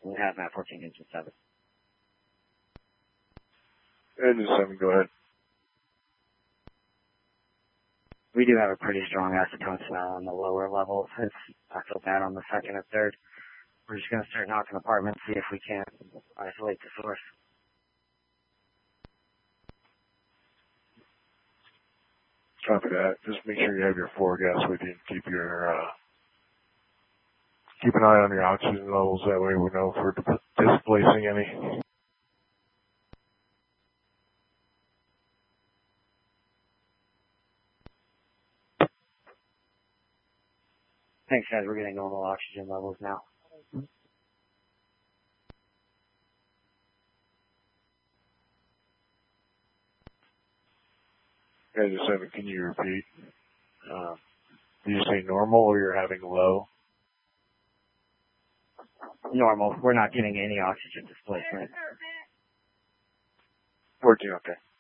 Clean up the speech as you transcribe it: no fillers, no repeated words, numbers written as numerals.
We have Matt 14 engine 7. Engine 7, go ahead. We do have a pretty strong acetone smell on the lower levels. I feel bad on the second and third. We're just going to start knocking apartments, see if we can isolate the source. Copy that. Just make sure you have your 4 gas with you and keep an eye on your oxygen levels. That way we know if we're displacing any. Thanks, guys. We're getting normal oxygen levels now. Engine 7, can you repeat? Did you say normal or you're having low? Normal. We're not getting any oxygen displacement. 14, okay.